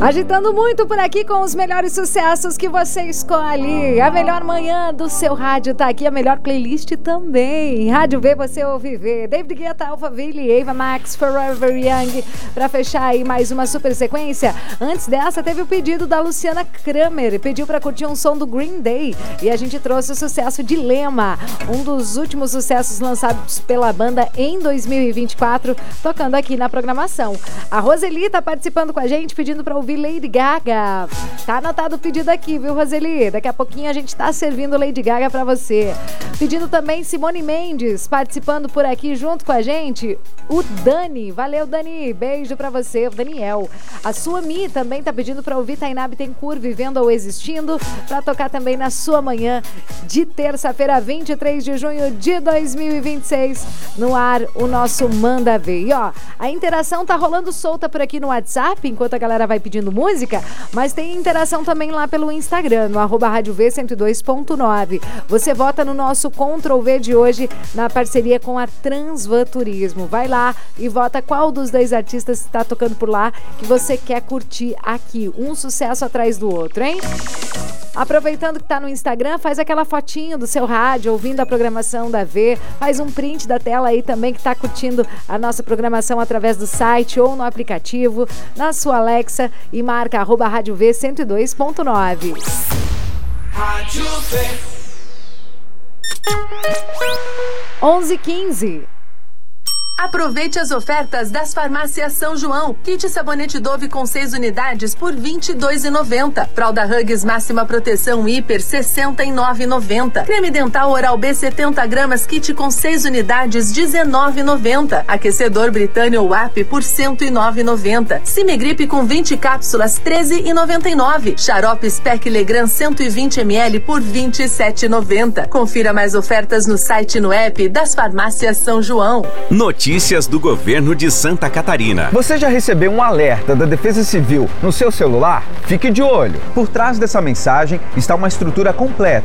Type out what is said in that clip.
Agitando muito por aqui com os melhores sucessos que você escolhe. A melhor manhã do seu rádio tá aqui, a melhor playlist também. Rádio V, você ouve V. David Guetta, Alphaville, Ava Max, Forever Young. Pra fechar aí mais uma super sequência. Antes dessa, teve o pedido da Luciana Kramer. Pediu pra curtir um som do Green Day. E a gente trouxe o sucesso Dilema, um dos últimos sucessos lançados pela banda em 2024, tocando aqui na programação. A Roseli tá participando com a gente, pedindo pra ouvir Lady Gaga. Tá anotado o pedido aqui, viu, Roseli? Daqui a pouquinho a gente tá servindo Lady Gaga pra você. Pedindo também Simone Mendes, participando por aqui junto com a gente, o Dani. Valeu, Dani. Beijo pra você, o Daniel. A Suami também tá pedindo pra ouvir Tainá Bittencourt, Vivendo ou Existindo, pra tocar também na sua manhã de terça-feira, 23 de junho de 2026. No ar, o nosso Manda Ver. E ó, a interação tá rolando solta por aqui no WhatsApp, enquanto a galera vai pedindo música, mas tem interação também lá pelo Instagram, no @Rádio V 102.9. Você vota no nosso Ctrl+V de hoje, na parceria com a Transvan Turismo. Vai lá e vota qual dos dois artistas que está tocando por lá que você quer curtir aqui. Um sucesso atrás do outro, hein? Aproveitando que tá no Instagram, faz aquela fotinho do seu rádio, ouvindo a programação da V, faz um print da tela aí também que tá curtindo a nossa programação através do site ou no aplicativo, na sua Alexa, e marca @Rádio V 102.9. Rádio V 11h15. Aproveite as ofertas das farmácias São João. Kit sabonete Dove com 6 unidades por R$ 22,90. Fralda Huggies máxima proteção hiper R$ 69,90. Creme dental Oral-B 70 gramas kit com 6 unidades R$ 19,90. Aquecedor Britânia WAP por R$ 109,90. Cimegripe com 20 cápsulas R$ 13,99. Xarope Spec Legrand 120 ml por R$ 27,90. Confira mais ofertas no site e no app das farmácias São João. Notícias do governo de Santa Catarina. Você já recebeu um alerta da Defesa Civil no seu celular? Fique de olho. Por trás dessa mensagem está uma estrutura completa